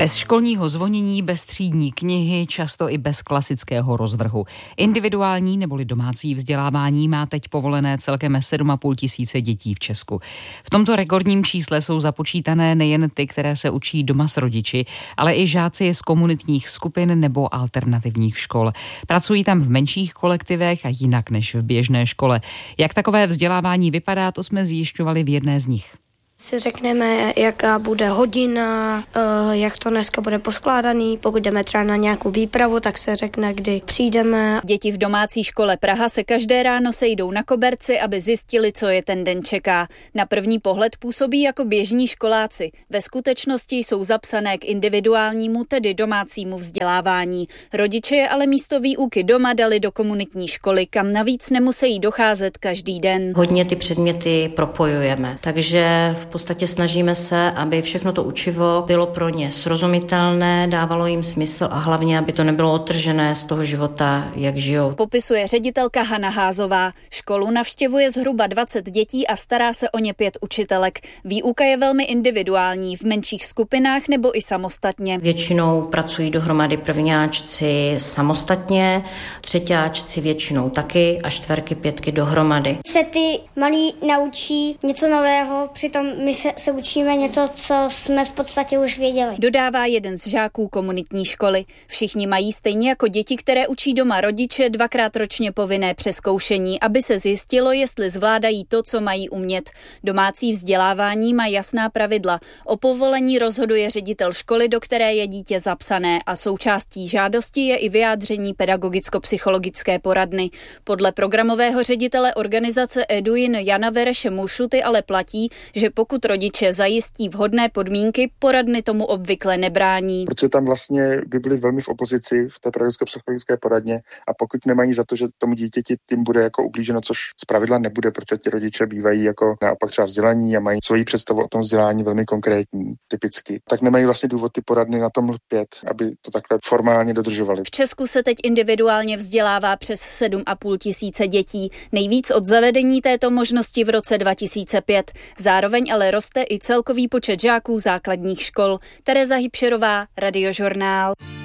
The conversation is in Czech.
Bez školního zvonění, bez třídní knihy, často i bez klasického rozvrhu. Individuální neboli domácí vzdělávání má teď povolené celkem 7,5 tisíce dětí v Česku. V tomto rekordním čísle jsou započítané nejen ty, které se učí doma s rodiči, ale i žáci z komunitních skupin nebo alternativních škol. Pracují tam v menších kolektivech a jinak než v běžné škole. Jak takové vzdělávání vypadá, to jsme zjišťovali v jedné z nich. Si řekneme, jaká bude hodina, jak to dneska bude poskládaný. Pokud jdeme třeba na nějakou výpravu, tak se řekne, kdy přijdeme. Děti v domácí škole Praha se každé ráno sejdou na koberci, aby zjistili, co je ten den čeká. Na první pohled působí jako běžní školáci. Ve skutečnosti jsou zapsané k individuálnímu, tedy domácímu vzdělávání. Rodiče je ale místo výuky doma dali do komunitní školy, kam navíc nemusí docházet každý den. Hodně ty předměty propojujeme, takže v podstatě snažíme se, aby všechno to učivo bylo pro ně srozumitelné, dávalo jim smysl a hlavně, aby to nebylo odtržené z toho života, jak žijou. Popisuje ředitelka Hana Házová. Školu navštěvuje zhruba 20 dětí a stará se o ně 5 učitelek. Výuka je velmi individuální, v menších skupinách nebo i samostatně. Většinou pracují dohromady prvňáčci samostatně, třeťáčci většinou taky a čtverky, pětky dohromady. Se ty malí naučí něco nového, přitom my se učíme něco, co jsme v podstatě už věděli. Dodává jeden z žáků komunitní školy. Všichni mají stejně jako děti, které učí doma rodiče, 2krát ročně povinné přezkoušení, aby se zjistilo, jestli zvládají to, co mají umět. Domácí vzdělávání má jasná pravidla. O povolení rozhoduje ředitel školy, do které je dítě zapsané, a součástí žádosti je i vyjádření pedagogicko-psychologické poradny. Podle programového ředitele organizace Eduin Jana Vereše Mušuty ale platí, že pokud rodiče zajistí vhodné podmínky, poradny tomu obvykle nebrání. Protože tam vlastně by byli velmi v opozici v té pedagogicko-psychologické poradně a pokud nemají za to, že tomu dítěti tím bude jako ublíženo, což zpravidla nebude, protože ti rodiče bývají jako naopak třeba vzdělaní a mají svoji představu o tom vzdělání velmi konkrétní, typicky, tak nemají vlastně důvod ty poradny na tom lpět, aby to takhle formálně dodržovali. V Česku se teď individuálně vzdělává přes 7,5 tisíce dětí, nejvíc od zavedení této možnosti v roce 2005. Zároveň ale roste i celkový počet žáků základních škol. Tereza Hybšerová, Radiožurnál.